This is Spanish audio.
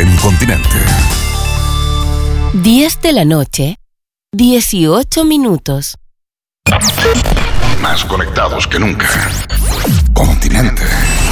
en Continente. 10 de la noche, 18 minutos. Más conectados que nunca. Continente.